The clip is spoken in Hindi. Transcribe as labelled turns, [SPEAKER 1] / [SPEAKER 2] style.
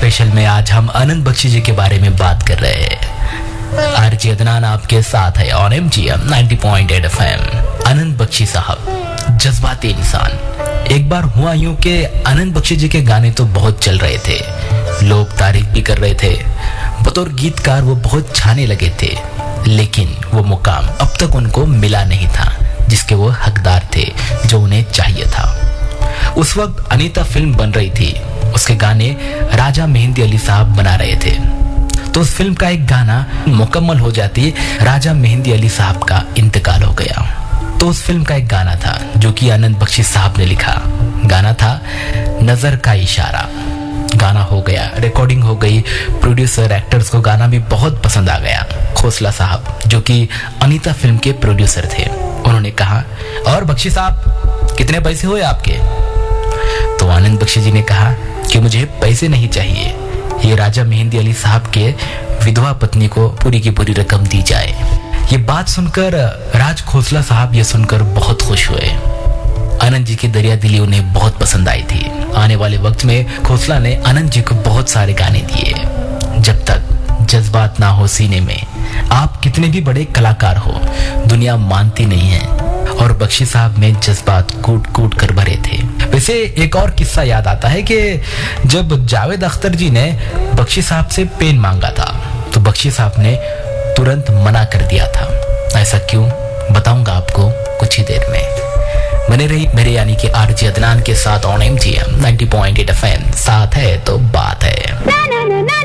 [SPEAKER 1] स्पेशल में आज हम आनंद बख्शी जी के बारे में बात कर रहे हैं। आरजे अदनान आपके साथ है ऑन MGM 90.8 FM। आनंद बख्शी साहब जज्बाती इंसान। एक बार हुआ यूं कि आनंद बख्शी जी के गाने तो बहुत चल रहे थे, लोग तारीफ भी कर रहे थे, बतौर गीतकार वो बहुत छाने लगे थे, लेकिन वो मुकाम अब तक उनको मिला नहीं था जिसके वो हकदार थे, जो उन्हें चाहिए था। उस वक्त अनीता फिल्म बन रही थी, उसके गाने राजा मेहंदी अली साहब बना रहे थे। तो उस फिल्म का एक गाना मुकम्मल हो जाती, राजा मेहंदी अली साहब का इंतकाल हो गया। तो उस फिल्म का एक गाना था जो कि आनंद बख्शी साहब ने लिखा। गाना था नजर का इशारा। गाना हो गया, रिकॉर्डिंग हो गई, प्रोड्यूसर एक्टर्स को गाना भी बहुत पसंद आ गया। खोसला साहब जो कि अनीता फिल्म के प्रोड्यूसर थे, उन्होंने कहा, और बख्शी साहब कितने पैसे हुए आपके? तो आनंद बख्शी जी ने कहा कि मुझे पैसे नहीं चाहिए, ये राजा मेहंदी अली साहब के विधवा पत्नी को पूरी की पूरी रकम दी जाए। ये बात सुनकर राज खोसला साहब ये सुनकर बहुत खुश हुए। आनंद जी की दरिया दिली उन्हें बहुत पसंद आई थी। आने वाले वक्त में खोसला ने आनंद जी को बहुत सारे गाने दिए। जब तक जज्बात ना हो सीने में, आप कितने भी बड़े कलाकार हो, दुनिया मानती नहीं है। और बख्शी साहब में जज्बात कूट कूट कर भरे थे। वैसे एक और किस्सा याद आता है कि जब जावेद अख्तर जी ने बख्शी साहब से पेन मांगा था, तो बख्शी साहब ने तुरंत मना कर दिया था। ऐसा क्यों, बताऊंगा आपको कुछ ही देर में। बने रही मेरे यानी कि आरजे अदनान के साथ ऑन MGM 90.8 FM। साथ है तो बात है।